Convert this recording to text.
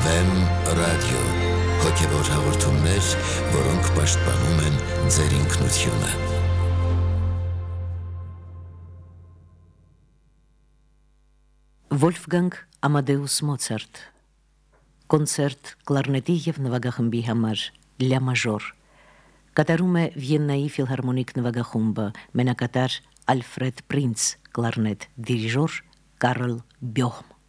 FM ռադիո, հոգևոր հաղորդումներ, որոնք պաշտպանում են ձեր ինքնությունը։ Վոլֆգանգ Ամադեուս Մոցարտ, կոնցերտ կլարնետի և նվագախմբի համար, լյա մաժոր, կատարում է Վիեննայի ֆիլհարմոնիկ նվագախումբը, մենակատար Ալֆրեդ Պրինց, կլարնետ, դիրիժոր Կարլ Բյոհմ։